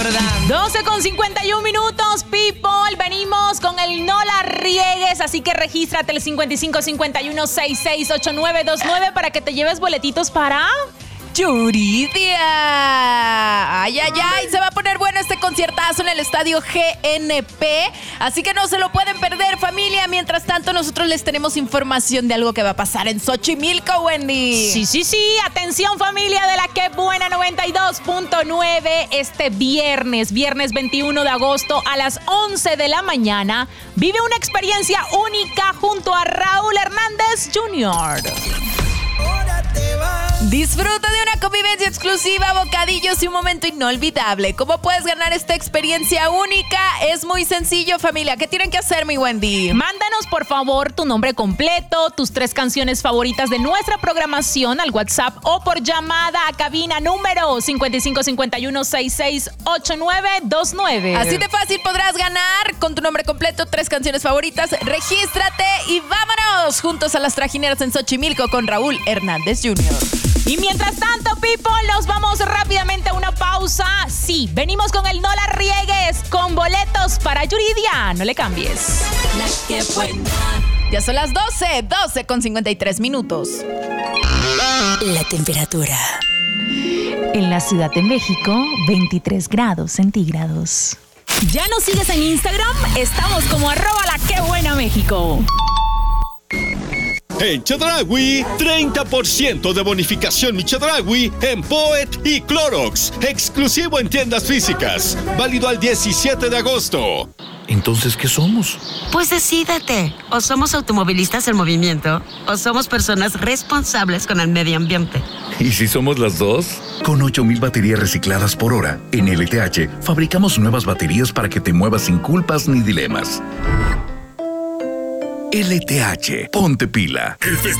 ¿verdad? 12:51, people. Venimos con el No La Riegues, así que regístrate el 5551668929 para que te lleves boletitos para Yuridia. Ay, ay, ay, se va a poner bueno este conciertazo en el estadio GNP, así que no se lo pueden perder, familia. Mientras tanto, nosotros les tenemos información de algo que va a pasar en Xochimilco, Wendy. Sí, atención, familia de la Que Buena 92.9, este viernes 21 de agosto a las 11 de la mañana, vive una experiencia única junto a Raúl Hernández Jr. Disfruta de una convivencia exclusiva, bocadillos y un momento inolvidable. ¿Cómo puedes ganar esta experiencia única? Es muy sencillo, familia. ¿Qué tienen que hacer, mi Wendy? Mándanos, por favor, tu nombre completo, tus 3 canciones favoritas de nuestra programación al WhatsApp o por llamada a cabina número 5551668929. Así de fácil podrás ganar con tu nombre completo, 3 canciones favoritas. Regístrate y vámonos juntos a las trajineras en Xochimilco con Raúl Hernández Jr. Y mientras tanto, people, nos vamos rápidamente a una pausa. Sí, venimos con el No La Riegues, con boletos para Yuridia. No le cambies. La Que Buena. Ya son las 12:53. La temperatura. En la Ciudad de México, 23 grados centígrados. ¿Ya nos sigues en Instagram? Estamos como @LaQueBuenaMéxico. En Chedraui, 30% de bonificación mi Chedraui en Poet y Clorox. Exclusivo en tiendas físicas. Válido al 17 de agosto. Entonces, ¿qué somos? Pues decídete. O somos automovilistas en movimiento, o somos personas responsables con el medio ambiente. ¿Y si somos las dos? Con 8,000 baterías recicladas por hora, en LTH fabricamos nuevas baterías para que te muevas sin culpas ni dilemas. LTH, ponte pila. El festival